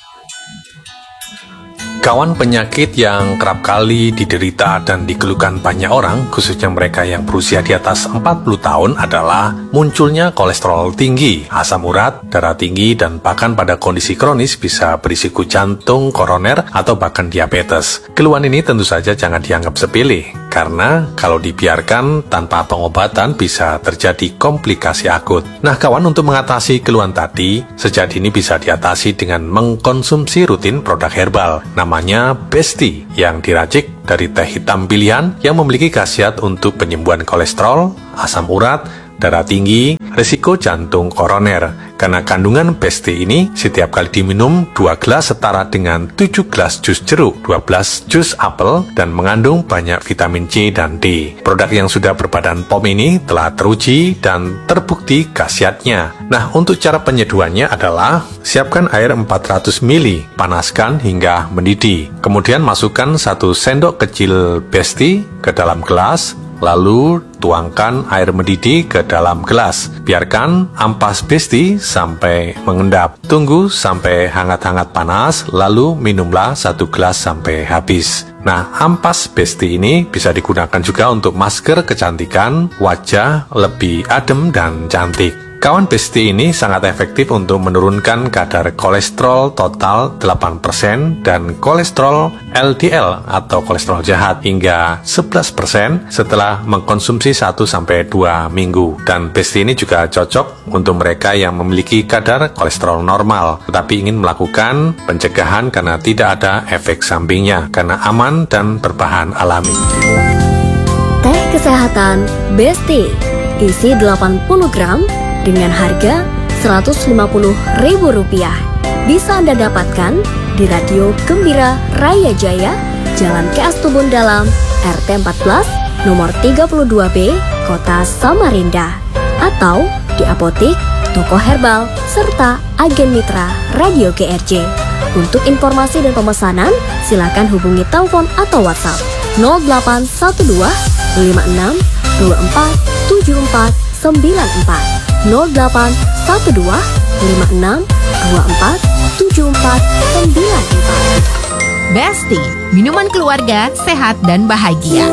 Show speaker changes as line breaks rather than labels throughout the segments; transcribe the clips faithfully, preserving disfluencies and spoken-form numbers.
Kawan, penyakit yang kerap kali diderita dan dikeluhkan banyak orang, khususnya mereka yang berusia di atas empat puluh tahun, adalah munculnya kolesterol tinggi, asam urat, darah tinggi, dan bahkan pada kondisi kronis bisa berisiko jantung, koroner, atau bahkan diabetes. Keluhan ini tentu saja jangan dianggap sepele, karena kalau dibiarkan tanpa pengobatan bisa terjadi komplikasi akut. Nah kawan, untuk mengatasi keluhan tadi, sejak dini bisa diatasi dengan mengkonsumsi rutin produk herbal. Namanya Besti, yang diracik dari teh hitam pilihan yang memiliki khasiat untuk penyembuhan kolesterol, asam urat, darah tinggi, risiko jantung koroner. Karena kandungan Besti ini setiap kali diminum dua gelas setara dengan tujuh gelas jus jeruk, dua belas jus apel, dan mengandung banyak vitamin C dan D. Produk yang sudah berbadan P O M ini telah teruji dan terbukti khasiatnya. Nah, untuk cara penyeduhannya adalah siapkan air empat ratus mililiter, panaskan hingga mendidih. Kemudian masukkan satu sendok kecil Besti ke dalam gelas, lalu tuangkan air mendidih ke dalam gelas. Biarkan ampas Besti sampai mengendap. Tunggu sampai hangat-hangat panas, lalu minumlah satu gelas sampai habis. Nah, ampas Besti ini bisa digunakan juga untuk masker kecantikan, wajah lebih adem dan cantik. Kawan, Besti ini sangat efektif untuk menurunkan kadar kolesterol total delapan persen dan kolesterol L D L atau kolesterol jahat hingga sebelas persen setelah mengkonsumsi satu sampai dua minggu. Dan Besti ini juga cocok untuk mereka yang memiliki kadar kolesterol normal tetapi ingin melakukan pencegahan karena tidak ada efek sampingnya, karena aman dan berbahan alami.
Teh kesehatan Besti isi delapan puluh gram dengan harga seratus lima puluh ribu rupiah. Bisa Anda dapatkan di Radio Gembira Raya Jaya, Jalan K S Tubun Dalam, R T empat belas, nomor tiga puluh dua B, Kota Samarinda. Atau di apotik, toko herbal, serta agen mitra Radio G R J. Untuk informasi dan pemesanan, silakan hubungi telepon atau WhatsApp nol delapan satu dua lima enam dua empat tujuh empat sembilan empat nol delapan satu dua lima enam dua empat tujuh empat sembilan empat.
Besti, minuman keluarga sehat dan bahagia.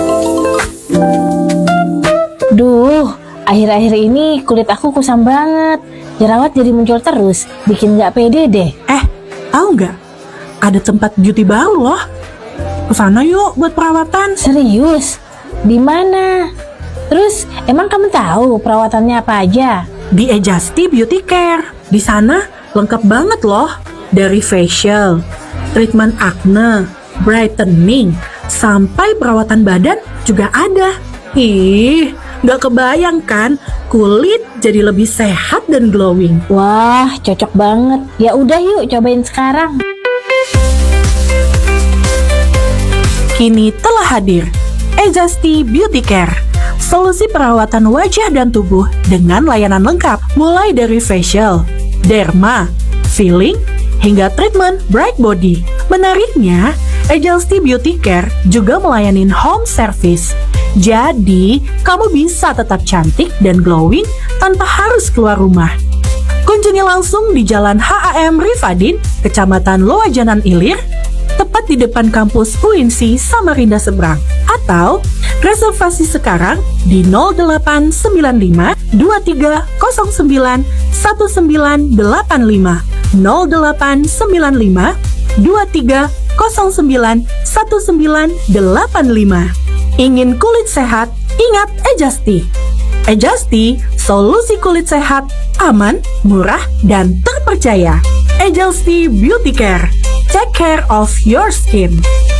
Duh, akhir-akhir ini kulit aku kusam banget. Jerawat jadi muncul terus, bikin gak pede deh.
Eh, tahu nggak? Ada tempat beauty baru loh. Kesana yuk buat perawatan.
Serius? Di mana? Terus, emang kamu tahu perawatannya apa aja?
Di Ejasti Beauty Care. Di sana lengkap banget loh. Dari facial, treatment acne, brightening, sampai perawatan badan juga ada. Ih, gak kebayang kan kulit jadi lebih sehat dan glowing.
Wah, cocok banget. Ya udah yuk cobain sekarang.
Kini telah hadir Ejasti Beauty Care, solusi perawatan wajah dan tubuh dengan layanan lengkap, mulai dari facial, derma, filling, hingga treatment bright body. Menariknya, Ejasti Beauty Care juga melayani home service. Jadi, kamu bisa tetap cantik dan glowing tanpa harus keluar rumah. Kunjungi langsung di Jalan H A M Rifadin, Kecamatan Loajanan Ilir, tepat di depan kampus U I N S I Samarinda seberang. Atau reservasi sekarang di nol delapan sembilan lima dua tiga nol sembilan satu sembilan delapan lima nol delapan sembilan lima dua tiga nol sembilan satu sembilan delapan lima. Ingin kulit sehat? Ingat Ejasti. Ejasti, solusi kulit sehat, aman, murah, dan terpercaya. Ejasti Beauty Care. Take care of your skin.